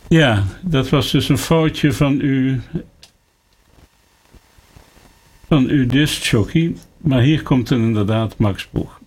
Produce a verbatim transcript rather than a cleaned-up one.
Ja, dat was dus een foutje van uw, van uw discjockey. Maar hier komt er inderdaad Max Boeg.